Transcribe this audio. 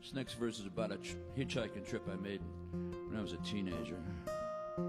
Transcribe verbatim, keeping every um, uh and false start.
This next verse is about a tr- hitchhiking trip I made when I was a teenager.